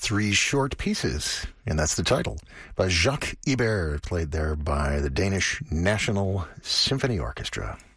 Three Short Pieces, and that's the title, by Jacques Ibert, played there by the Danish National Symphony Orchestra.